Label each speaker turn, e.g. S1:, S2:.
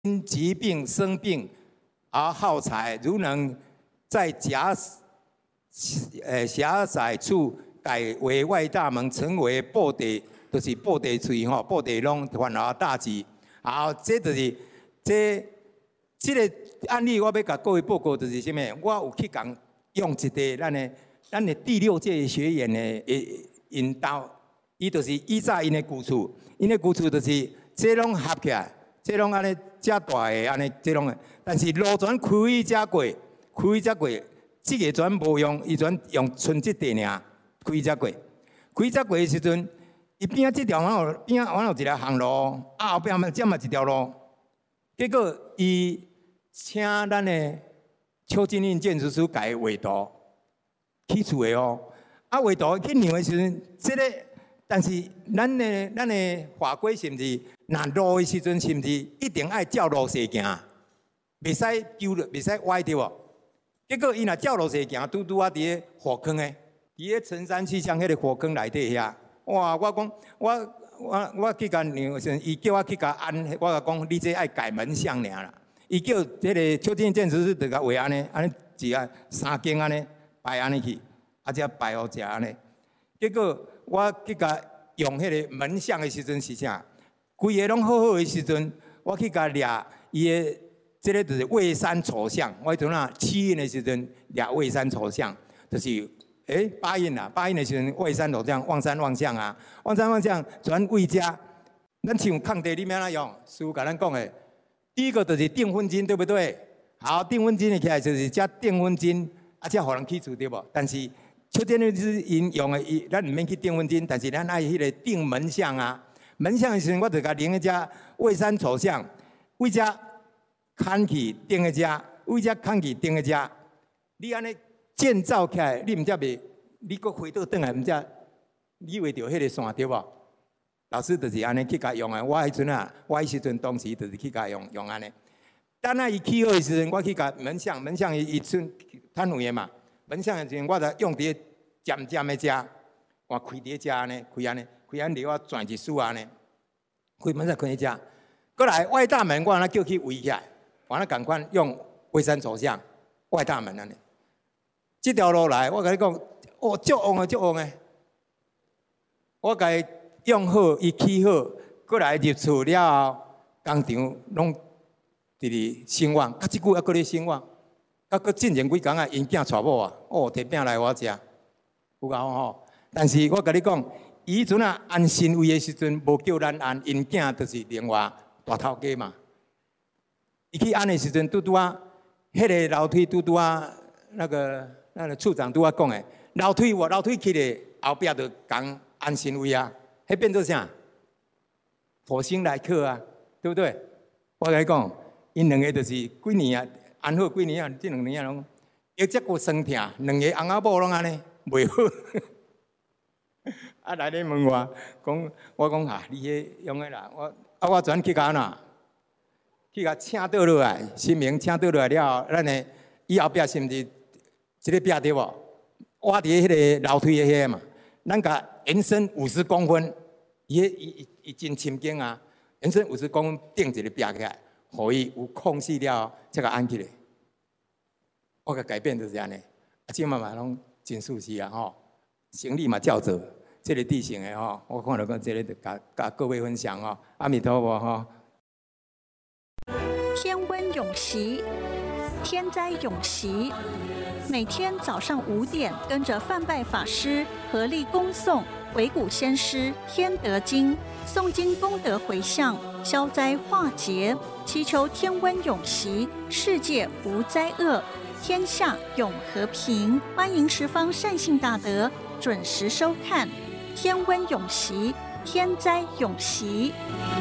S1: 因疾病生病而耗财，如能在狭窄处改为外大门，成为布袋，就是布袋嘴吼，布袋窿烦恼大吉。好，这就是这个案例，我要甲各位报告就是什么？我有去讲用一个咱的第6届学员的引导，伊就是依照因的故事，因的故事就是这拢合起来，这拢安尼遮大个安尼这拢，但是路船开遮过，这个船无用，伊船用春节地尔开遮过的时阵，伊边仔这条边仔有一条航路，后壁嘛这嘛一条路，结果伊请咱的邱金印建筑师改画图起厝的哦，画图去量的时阵，这个但是咱的法规是毋是？若路的时阵是毋是一定爱照路线行？袂使丢了，袂使歪对无？结果伊若照路线行，拄啊伫咧火坑诶，伫咧陈山气象迄个火坑内底遐。哇！我讲我去甲量时阵，伊叫我去甲按，我甲讲你这爱改门向尔啦。伊叫迄个邱建建筑师就甲画安尼一啊3间安尼排安尼去，才排好食安尼。结果我去甲用迄个门向的时阵是啥？规个拢好好的时阵，我去甲掠伊的，这个就是蔚山丑相。我迄阵啊7印的时阵掠蔚山丑相，就是8印啦，8印的时阵蔚山丑相，望山望向啊，望山望向全魏家。咱像抗地，你要怎用？师傅甲咱讲的，第一个就是订婚金，对不对？好，订婚金的起来就是加订婚金，才互人起厝对不？但是邱建律师因用的，咱唔免去订婚金，但是咱爱迄个订门向啊。门向的时阵，我就甲另一只蔚山丑相，为只看去订一只，为只看去订一只。你安尼建造起来，你唔则袂，你搁回倒转来，唔则你画着迄个线对无？老师就是安尼去甲用的。我迄阵啊，我迄时阵当时就是去甲用安尼。等啊伊起好的时阵，我去甲门向伊寸摊位的嘛。门向的时阵，我就用伫尖的遮，我开伫遮安尼，开安尼。开安尼，我转一丝安尼，开门才开遮。过来外大门，我安尼叫去围起来，我安尼赶快用蔚山丑相外大门安尼。这条路来，我甲你讲，哦，足旺的。我甲伊用好，伊起好，过来入厝了后，工厂拢伫咧兴旺，啊，即久还搁咧兴旺，啊，搁进前几工啊，因囝娶某啊，哦，摕饼来我食，有够吼。但是我甲你讲。以前啊，安新位的时阵，无叫咱安，因囝就是另外大头家嘛。伊去安的时阵，拄啊，迄个楼梯拄啊，那个处长拄啊讲的，楼梯起咧后壁就讲安新位啊，迄变做啥？火星来客啊，对不对？我甲你讲，因两个就是几年啊，安好几年啊，这2年啊拢，一只个生疼，两个翁仔某拢安尼，袂好。啊！来咧问我，我讲哈，你迄用的啦，我转去甲哪？去甲请倒落来，新名请倒落来了后，咱的以后壁是毋是这个壁对无？挖伫迄个楼梯的迄个嘛，咱甲延伸50公分，伊真深经啊，延伸50公分顶一个壁起来，互伊有空隙了后，才甲安起来。我甲改变就是安尼，即嘛拢真舒适啊吼。行李嘛照做，这个地形的吼，我看到讲这个就甲各位分享哦，阿弥陀佛吼。
S2: 天温永习，天灾永习，每天早上5点，跟着范拜法师合力恭诵维古先师天德经，诵经功德回向，消灾化劫，祈求天温永习，世界无灾厄，天下永和平。欢迎十方善信大德准时收看《天温永习》，天灾永习。